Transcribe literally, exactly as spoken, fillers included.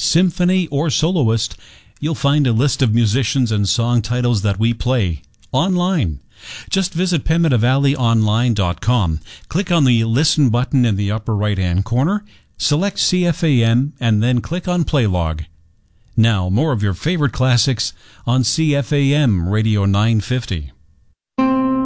symphony, or soloist, you'll find a list of musicians and song titles that we play online. Just visit pemmitte valley online dot com, click on the Listen button in the upper right-hand corner, select C F A M, and then click on Play Log. Now, more of your favorite classics on C F A M Radio nine fifty.